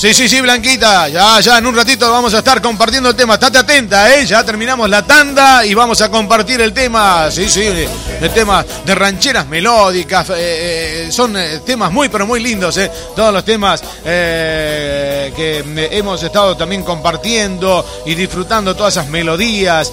Sí, Blanquita. Ya en un ratito vamos a estar compartiendo el tema. Estate atenta, ya terminamos la tanda y vamos a compartir el tema. Sí, el tema de rancheras melódicas. Son temas muy, pero muy lindos, todos los temas que hemos estado también compartiendo y disfrutando todas esas melodías,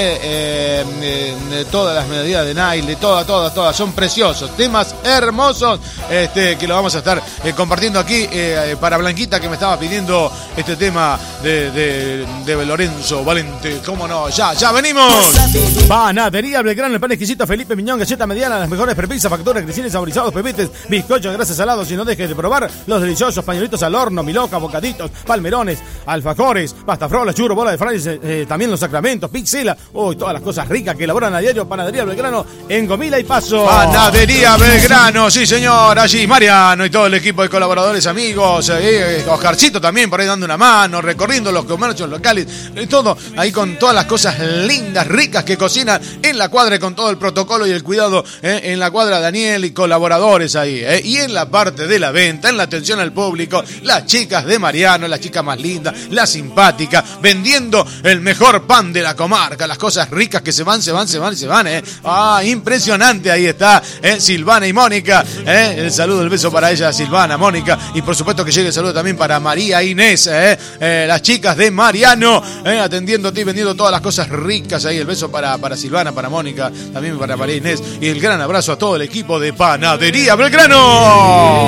todas las melodías de Nail, todas, son preciosos, temas hermosos, que lo vamos a estar compartiendo aquí para Blanquita, que me estaba pidiendo este tema de Lorenzo Valente. ¿Cómo no? Ya venimos. Panadería Belgrano, el pan exquisito Felipe Miñón, galleta mediana, las mejores prepisas, facturas, grisines, saborizados, pepites, bizcochos, grasas salados, y no dejes de probar los deliciosos pañuelitos al horno, miloca, bocaditos, palmerones, alfajores, pastafrolas, churro, bola de frailes, también los sacramentos, pizzela, todas las cosas ricas que elaboran a diario. Panadería Belgrano en Gomila y Paso. Panadería Belgrano, sí señor, allí Mariano y todo el equipo de colaboradores, amigos, Oscarcito también por ahí dando una mano, recorriendo los comercios locales, todo ahí con todas las cosas lindas, ricas que cocinan en la cuadra, con todo el protocolo y el cuidado en la cuadra, Daniel y colaboradores ahí, y en la parte de la venta, en la atención al público, las chicas de Mariano, las chicas más lindas, la simpática, vendiendo el mejor pan de la comarca, las cosas ricas que se van, impresionante, ahí está, Silvana y Mónica, el saludo, el beso para ella, Silvana, Mónica, y por supuesto que llegue el saludo también para María Inés, las chicas de Mariano, atendiéndote y vendiendo todas las cosas ricas ahí, el beso para Silvana, para Mónica, también para María Inés, y el gran abrazo a todo el equipo de Panadería Belgrano.